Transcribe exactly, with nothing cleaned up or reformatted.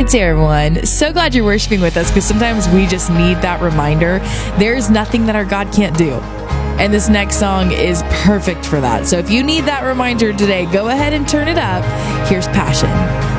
It's everyone. So glad you're worshiping with us, because sometimes we just need that reminder. There's nothing that our God can't do. And this next song is perfect for that. So if you need that reminder today, go ahead and turn it up. Here's Passion.